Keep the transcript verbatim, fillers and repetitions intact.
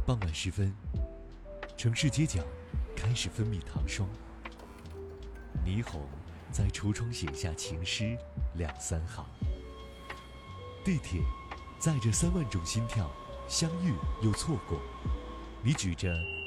傍晚时分，城市街角开始分泌糖霜，霓虹在橱窗写下情诗两三行。地铁载着三万种心跳，相遇又错过。你举着